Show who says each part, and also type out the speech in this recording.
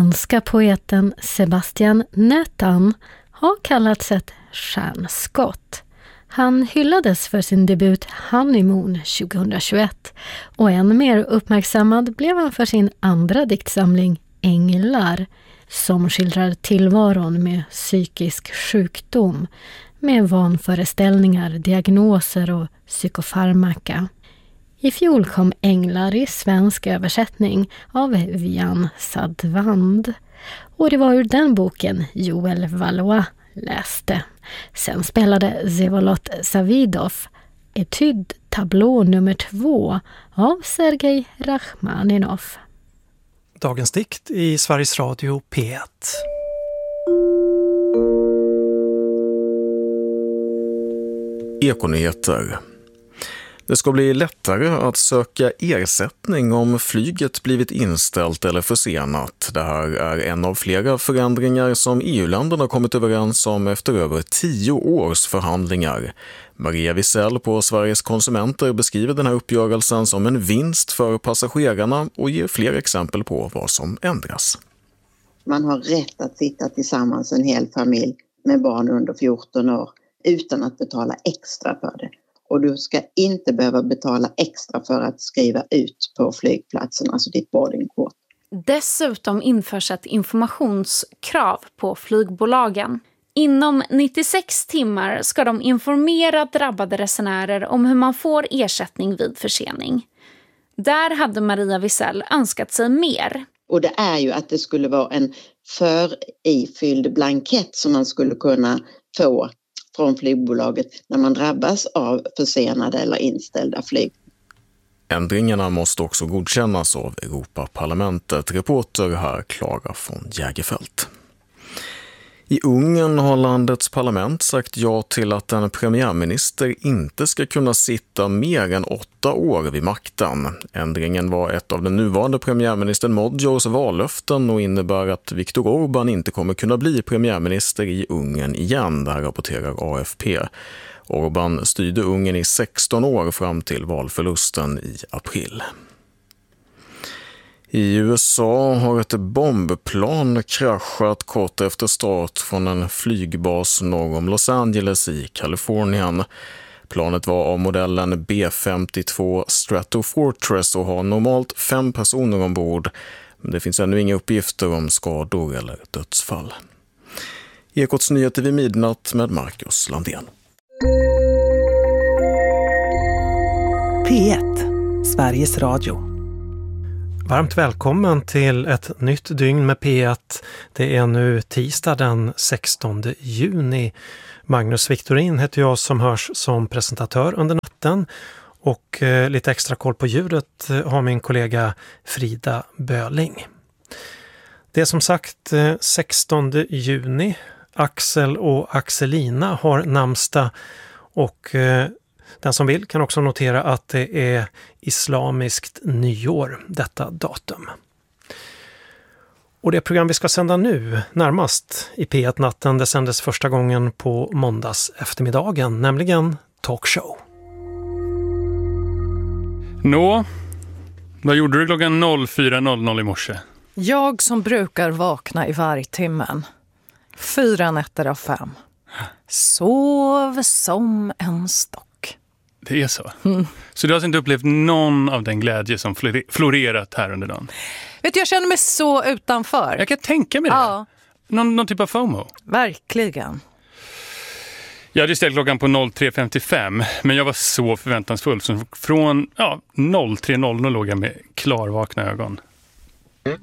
Speaker 1: danska poeten Sebastian Nettan har kallats ett stjärnskott. Han hyllades för sin debut Honeymoon 2021 och än mer uppmärksammad blev han för sin andra diktsamling Änglar, som skildrar tillvaron med psykisk sjukdom med vanföreställningar, diagnoser och psykofarmaka. I fjol kom Änglar i svensk översättning av Vian Sadvand och det var ur den boken Joel Valois läste. Sen spelade Zevolot Savidov Etyd tablå nummer 2 av Sergej Rachmaninov.
Speaker 2: Dagens dikt i Sveriges Radio P1.
Speaker 3: Ekonyheter. Det ska bli lättare att söka ersättning om flyget blivit inställt eller försenat. Det här är en av flera förändringar som EU-länderna har kommit överens om efter över 10 års förhandlingar. Maria Wisell på Sveriges konsumenter beskriver den här uppgörelsen som en vinst för passagerarna och ger fler exempel på vad som ändras.
Speaker 4: Man har rätt att sitta tillsammans en hel familj med barn under 14 år utan att betala extra för det. Och du ska inte behöva betala extra för att skriva ut på flygplatsen, alltså ditt boardingkort.
Speaker 5: Dessutom införs ett informationskrav på flygbolagen. Inom 96 timmar ska de informera drabbade resenärer om hur man får ersättning vid försening. Där hade Maria Wisell önskat sig mer.
Speaker 4: Och det är ju att det skulle vara en förifylld blankett som man skulle kunna få från flygbolaget när man drabbas av försenade eller inställda flyg.
Speaker 3: Ändringarna måste också godkännas av Europaparlamentet. Reporter här Klara von Jägerfelt. I Ungern har landets parlament sagt ja till att en premiärminister inte ska kunna sitta mer än 8 år vid makten. Ändringen var ett av den nuvarande premiärministern Magyars vallöften och innebär att Viktor Orbán inte kommer kunna bli premiärminister i Ungern igen, där rapporterar AFP. Orbán styrde Ungern i 16 år fram till valförlusten i april. I USA har ett bombplan kraschat kort efter start från en flygbas norr om Los Angeles i Kalifornien. Planet var av modellen B-52 Stratofortress och har normalt 5 personer ombord. Men det finns ännu inga uppgifter om skador eller dödsfall. Ekots nyheter vid midnatt med Marcus Landén.
Speaker 6: P1, Sveriges Radio.
Speaker 2: Varmt välkommen till ett nytt dygn med P1. Det är nu tisdag den 16 juni. Magnus Victorin heter jag som hörs som presentatör under natten. Och lite extra koll på ljudet har min kollega Frida Böling. Det är som sagt 16 juni. Axel och Axelina har namnsdag och den som vill kan också notera att det är islamiskt nyår detta datum. Och det program vi ska sända nu närmast i P1-natten, det sändes första gången på måndags eftermiddagen, nämligen Talkshow.
Speaker 7: Nå, vad gjorde du klockan 04.00 i morse?
Speaker 6: Jag som brukar vakna i vargtimmen. 4 nätter av 5. Sov som en stock.
Speaker 7: Det är så. Så du har alltså inte upplevt någon av den glädje som florerat här under dagen?
Speaker 6: Vet du, jag känner mig så utanför.
Speaker 7: Jag kan tänka mig det.
Speaker 6: Ja.
Speaker 7: Någon typ av FOMO?
Speaker 6: Verkligen.
Speaker 7: Jag hade ställt klockan på 03.55, men jag var så förväntansfull. Så från 03.00 låg jag med klarvakna ögon.